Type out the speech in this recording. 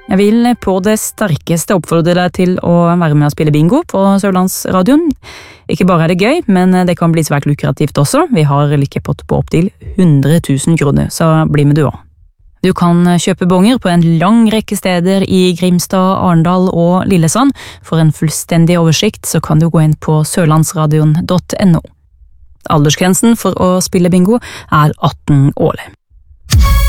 Jeg vil på det sterkeste oppfordre deg til å være med og spille bingo på Sørlandsradioen. Ikke bare er det gøy, men det kan bli svært lukrativt også. Vi har likepott på opp til 100 000 kroner, så bli med du også. Du kan kjøpe bonger på en lang rekke steder i Grimstad, Arendal og Lillesand. For en fullstendig oversikt så kan du gå inn på sørlandsradion.no. Aldersgrensen for å spille bingo er 18 år.